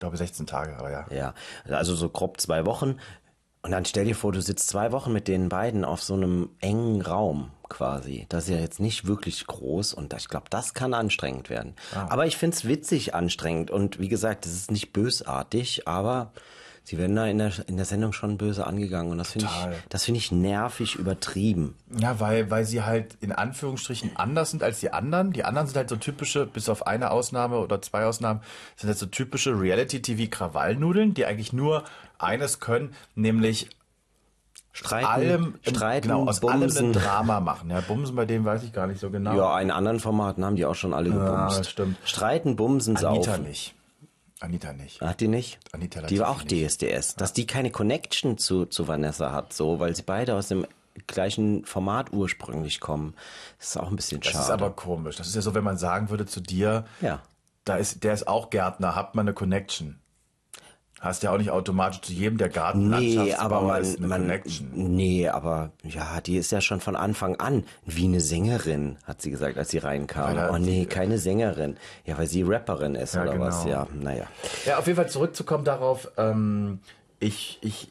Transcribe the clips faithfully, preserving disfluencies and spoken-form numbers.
glaube sechzehn Tage, aber ja. Ja, also so grob zwei Wochen. Und dann stell dir vor, du sitzt zwei Wochen mit den beiden auf so einem engen Raum quasi. Das ist ja jetzt nicht wirklich groß und ich glaube, das kann anstrengend werden. Ah. Aber ich find's witzig anstrengend und wie gesagt, es ist nicht bösartig, aber sie werden da in der, in der Sendung schon böse angegangen und das finde ich, das finde ich nervig übertrieben. Ja, weil, weil sie halt in Anführungsstrichen anders sind als die anderen. Die anderen sind halt so typische, bis auf eine Ausnahme oder zwei Ausnahmen, sind halt so typische Reality-T V-Krawallnudeln, die eigentlich nur eines können, nämlich Streiten, allem, Streiten, genau, aus Bumsen. allem ein Drama machen. Ja, Bumsen bei dem weiß ich gar nicht so genau. Ja, in anderen Formaten haben die auch schon alle gebumst. Ja, das stimmt. Streiten, Bumsen, Anita Saufen. nicht. Anita nicht. Hat die nicht? Anita die war auch nicht. D S D S. Dass die keine Connection zu, zu Vanessa hat, so, weil sie beide aus dem gleichen Format ursprünglich kommen. Das ist auch ein bisschen schade. Das ist aber komisch. Das ist ja so, wenn man sagen würde zu dir, ja. da ist, der ist auch Gärtner, habt man eine Connection. Hast ja auch nicht automatisch zu jedem, der Gartenlandschaftsbauer nee, aber man, ist, eine man, Connection. Nee, aber ja, die ist ja schon von Anfang an wie eine Sängerin, hat sie gesagt, als sie reinkam. Weil oh nee, keine Sängerin. Ja, weil sie Rapperin ist ja, oder genau. was. Ja, naja. Ja, auf jeden Fall zurückzukommen darauf, ähm, ich, ich,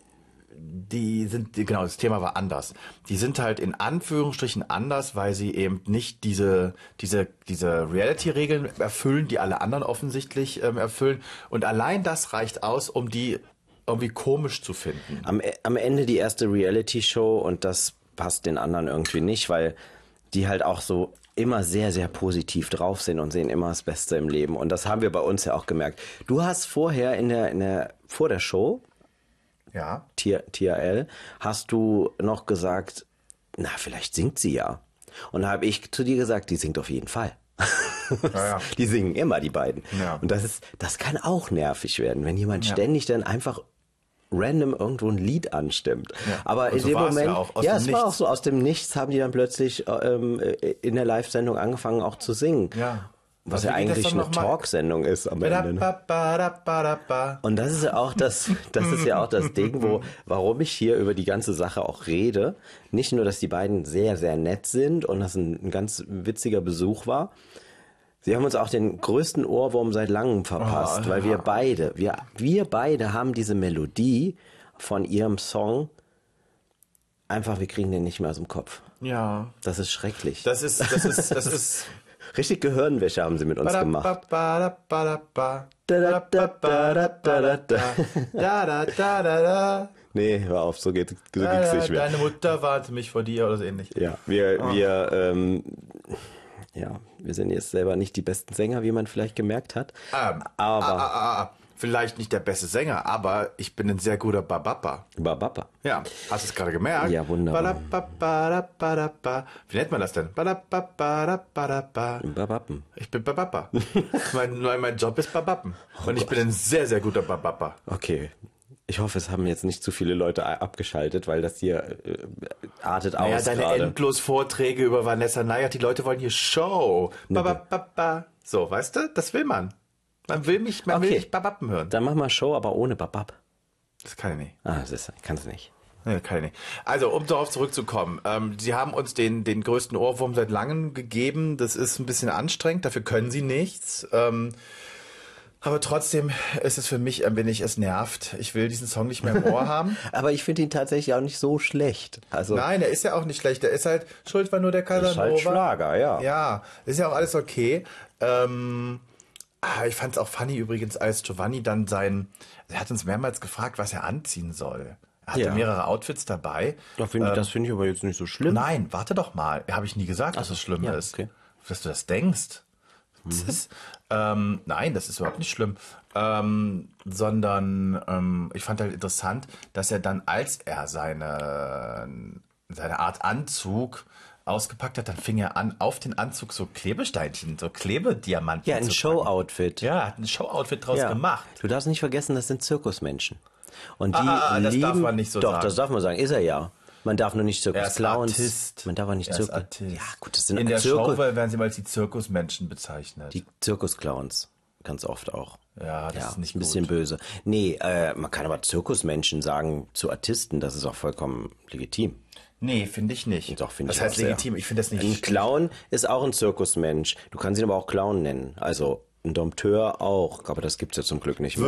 die sind, genau, das Thema war anders. Die sind halt in Anführungsstrichen anders, weil sie eben nicht diese, diese, diese Reality-Regeln erfüllen, die alle anderen offensichtlich ähm, erfüllen. Und allein das reicht aus, um die irgendwie komisch zu finden. Am, am Ende die erste Reality-Show und das passt den anderen irgendwie nicht, weil die halt auch so immer sehr, sehr positiv drauf sind und sehen immer das Beste im Leben. Und das haben wir bei uns ja auch gemerkt. Du hast vorher in der, in der, vor der Show, ja. T R L, hast du noch gesagt, na, vielleicht singt sie ja. Und da habe ich zu dir gesagt, die singt auf jeden Fall. Ja, ja. Die singen immer, die beiden. Ja. Und das ist, das kann auch nervig werden, wenn jemand ja. ständig dann einfach random irgendwo ein Lied anstimmt. Ja. Aber und in so dem Moment, ja, auch aus ja, dem es Nichts. war auch so, aus dem Nichts haben die dann plötzlich ähm, in der Live-Sendung angefangen auch zu singen. Ja. Was ja eigentlich eine Talksendung ist am Ende. Ne? Und das ist ja auch das, das ist ja auch das Ding, wo, warum ich hier über die ganze Sache auch rede. Nicht nur, dass die beiden sehr, sehr nett sind und das ein, ein ganz witziger Besuch war. Sie haben uns auch den größten Ohrwurm seit langem verpasst, oh, weil wir beide, wir, wir beide haben diese Melodie von ihrem Song einfach, wir kriegen den nicht mehr aus dem Kopf. Ja. Das ist schrecklich. Das ist, das ist, das ist... Richtig Gehirnwäsche haben sie mit uns gemacht. Nee, hör auf, so geht so geht's nicht mehr. Deine Mutter warnte mich vor dir oder so ähnlich. Ja, wir, oh. wir, ähm, ja, wir sind jetzt selber nicht die besten Sänger, wie man vielleicht gemerkt hat. Ähm, aber ah, ah, ah, vielleicht nicht der beste Sänger, aber ich bin ein sehr guter Babappa. Babappa. Ja, hast du es gerade gemerkt? Ja, wunderbar. Wie nennt man das denn? Babappen. Ich bin Babappa. mein, mein Job ist Babappen. Und ich bin ein sehr, sehr guter Babappa. Okay. Ich hoffe, es haben jetzt nicht zu viele Leute abgeschaltet, weil das hier äh, artet naja, aus. deine grade. endlos Vorträge über Vanessa Nayat, die Leute wollen hier Show. Babapapa. So, weißt du, das will man. Man will mich, man okay. will mich Babappen hören. Dann mach mal Show, aber ohne Babab. Das kann ich nicht. Ah, das ist, kannst du nicht. Nee, kann ich nicht. Also, um darauf zurückzukommen. Ähm, sie haben uns den, den größten Ohrwurm seit langem gegeben. Das ist ein bisschen anstrengend. Dafür können sie nichts. Ähm, aber trotzdem ist es für mich ein wenig, es nervt. Ich will diesen Song nicht mehr im Ohr haben. Aber ich finde ihn tatsächlich auch nicht so schlecht. Also nein, er ist ja auch nicht schlecht. Er ist halt, Schuld war nur der Casanova. Ist halt Schlager, ja. Ja, ist ja auch alles okay. Ähm, ich fand es auch funny übrigens, als Giovanni dann sein, er hat uns mehrmals gefragt, was er anziehen soll. Er hatte ja. mehrere Outfits dabei. Da find ich, ähm, das finde ich aber jetzt nicht so schlimm. Nein, warte doch mal. Habe ich nie gesagt, dass es schlimm ja, ist. Okay. Dass du das denkst. Das ist, ähm, nein, das ist überhaupt nicht schlimm. Ähm, sondern ähm, ich fand halt interessant, dass er dann, als er seine, seine Art Anzug ausgepackt hat, dann fing er an, auf den Anzug so Klebesteinchen, so Klebediamanten ja, ein zu Show-Outfit. Ja, hat ein Show-Outfit draus ja. gemacht. Du darfst nicht vergessen, das sind Zirkusmenschen. Und die ah, das lieben, darf man nicht so doch, sagen. das darf man sagen, ist er ja. Man darf nur nicht Zirkus-Clowns. Artist. Man darf auch nicht er Zirkus. Artist. Ja, gut, das sind in der Zirkus. Show werden sie mal als die Zirkusmenschen bezeichnet. Die Zirkus-Clowns. Ganz oft auch. Ja, das ja, ist nicht ein bisschen gut. böse. Nee, äh, man kann aber Zirkusmenschen sagen zu Artisten, das ist auch vollkommen legitim. Nee, finde ich nicht. Doch, finde ich das heißt auch legitim, sehr. ich finde das nicht. Ein Clown ist auch ein Zirkusmensch. Du kannst ihn aber auch Clown nennen. Also ein Dompteur auch. Aber das gibt's ja zum Glück nicht mehr.